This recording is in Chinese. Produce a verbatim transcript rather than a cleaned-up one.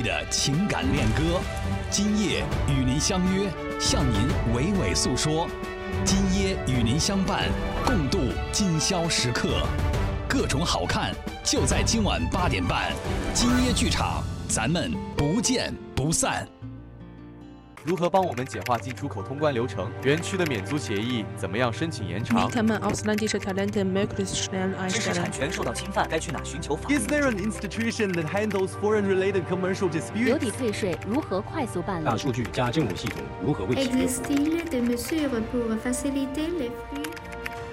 的情感恋歌。今夜与您相约，向您娓娓诉说。今夜与您相伴，共度今宵时刻。各种好看就在今晚八点半，今夜剧场，咱们不见不散。 如何帮我们简化进出口通关流程？园区的免租协议怎么样申请延长？ Wie kann man ausländische Talente möglichst schnell 知识 einstellen? 产权受到侵犯，该去哪寻求法律？ Is there an institution that handles foreign-related commercial 留 disputes? 抵退税如何快速办理？ 大数据加政务系统如何为企业？ Existe-t-il des mesures pour faciliter les flux